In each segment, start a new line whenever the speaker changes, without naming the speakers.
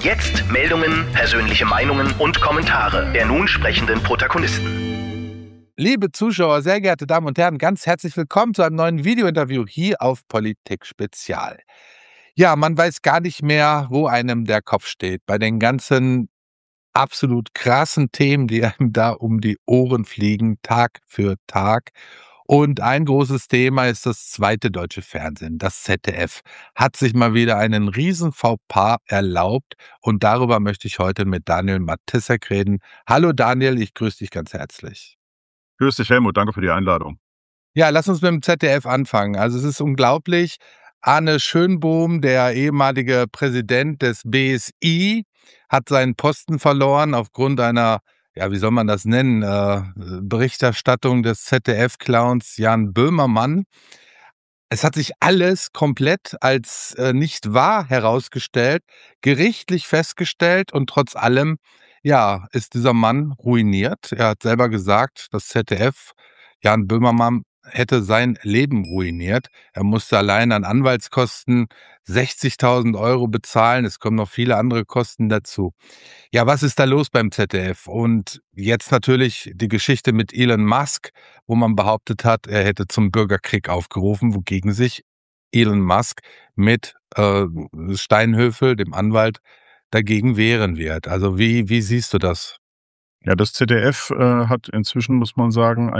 Jetzt Meldungen, persönliche Meinungen und Kommentare der nun sprechenden Protagonisten.
Liebe Zuschauer, sehr geehrte Damen und Herren, ganz herzlich willkommen zu einem neuen Videointerview hier auf Politik Spezial. Ja, man weiß gar nicht mehr, wo einem der Kopf steht bei den ganzen absolut krassen Themen, die einem da um die Ohren fliegen, Tag für Tag. Und ein großes Thema ist das zweite deutsche Fernsehen, das ZDF, hat sich mal wieder einen riesen Fauxpas erlaubt und darüber möchte ich heute mit Daniel Matissek reden. Hallo Daniel, ich grüße dich ganz herzlich.
Grüß dich, Helmut, danke für die Einladung.
Ja, lass uns mit dem ZDF anfangen. Also es ist unglaublich. Arne Schönbohm, der ehemalige Präsident des BSI, hat seinen Posten verloren aufgrund einer, ja, wie soll man das nennen, Berichterstattung des ZDF-Clowns Jan Böhmermann. Es hat sich alles komplett als nicht wahr herausgestellt, gerichtlich festgestellt und trotz allem, ja, ist dieser Mann ruiniert. Er hat selber gesagt, das ZDF, Jan Böhmermann, hätte sein Leben ruiniert. Er musste allein an Anwaltskosten 60.000 € bezahlen. Es kommen noch viele andere Kosten dazu. Ja, was ist da los beim ZDF? Und jetzt natürlich die Geschichte mit Elon Musk, wo man behauptet hat, er hätte zum Bürgerkrieg aufgerufen, wogegen sich Elon Musk mit Steinhöfel, dem Anwalt, dagegen wehren wird. Also wie siehst du das?
Ja, das ZDF hat inzwischen, muss man sagen,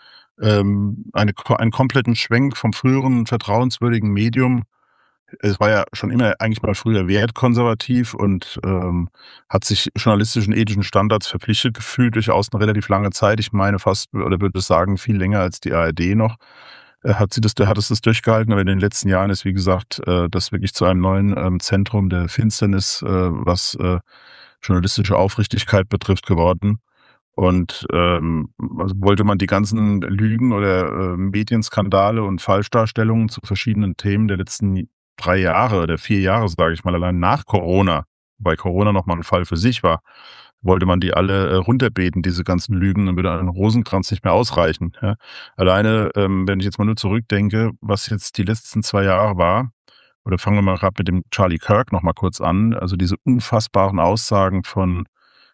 einen kompletten Schwenk vom früheren vertrauenswürdigen Medium. Es war ja schon immer eigentlich mal früher wertkonservativ und hat sich journalistischen, ethischen Standards verpflichtet gefühlt, durchaus eine relativ lange Zeit. Ich meine fast, oder würde sagen, viel länger als die ARD noch. Hat es das durchgehalten, aber in den letzten Jahren ist, wie gesagt, das wirklich zu einem neuen Zentrum der Finsternis, was journalistische Aufrichtigkeit betrifft, geworden. Und also wollte man die ganzen Lügen oder Medienskandale und Falschdarstellungen zu verschiedenen Themen der letzten 3 Jahre oder 4 Jahre, sage ich mal, allein nach Corona, weil Corona nochmal ein Fall für sich war, wollte man die alle runterbeten, diese ganzen Lügen, dann würde ein Rosenkranz nicht mehr ausreichen. Ja. Alleine, wenn ich jetzt mal nur zurückdenke, was jetzt die letzten 2 Jahre war, oder fangen wir mal gerade mit dem Charlie Kirk noch mal kurz an, also diese unfassbaren Aussagen von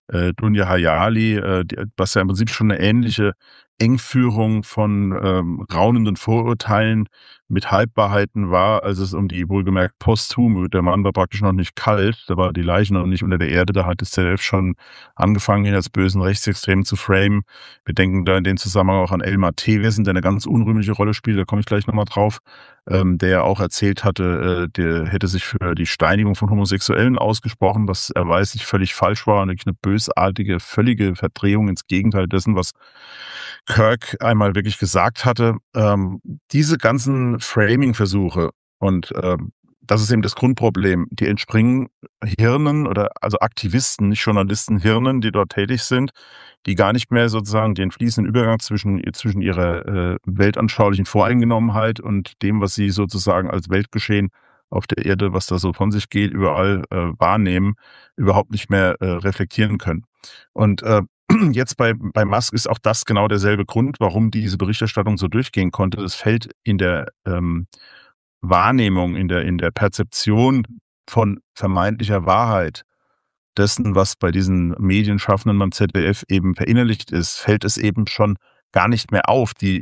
Dunja Hayali, was ja im Prinzip schon eine ähnliche Engführung von raunenden Vorurteilen mit Halbwahrheiten war, als es um die wohlgemerkt posthum, der Mann war praktisch noch nicht kalt, da war die Leiche noch nicht unter der Erde, da hat das ZDF schon angefangen, ihn als bösen Rechtsextremen zu framen. Wir denken da in dem Zusammenhang auch an Elmar Thewissen, der eine ganz unrühmliche Rolle spielt, da komme ich gleich nochmal drauf, der ja auch erzählt hatte, der hätte sich für die Steinigung von Homosexuellen ausgesprochen, was erweislich völlig falsch war und wirklich eine bösartige, völlige Verdrehung ins Gegenteil dessen, was Kirk einmal wirklich gesagt hatte. Diese ganzen Framing-Versuche und das ist eben das Grundproblem, die entspringen Hirnen oder also Aktivisten, nicht Journalisten, Hirnen, die dort tätig sind, die gar nicht mehr sozusagen den fließenden Übergang zwischen ihrer weltanschaulichen Voreingenommenheit und dem, was sie sozusagen als Weltgeschehen auf der Erde, was da so von sich geht, überall wahrnehmen, überhaupt nicht mehr reflektieren können. Und jetzt bei Musk ist auch das genau derselbe Grund, warum diese Berichterstattung so durchgehen konnte. Es fällt in der Wahrnehmung, in der Perzeption von vermeintlicher Wahrheit dessen, was bei diesen Medienschaffenden beim ZDF eben verinnerlicht ist, fällt es eben schon gar nicht mehr auf. Die